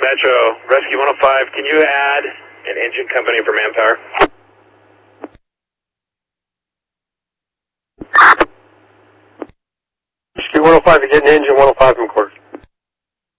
Metro, Rescue 105, can you add an engine company for manpower? Rescue 105 to get an engine, 105 from quarters.